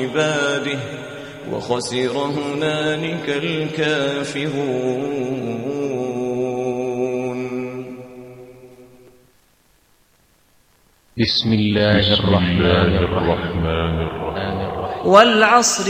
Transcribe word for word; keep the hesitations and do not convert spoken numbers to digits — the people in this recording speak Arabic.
عباده وخسر هنالك الكافرون. بسم الله الرحمن الرحيم. والعصر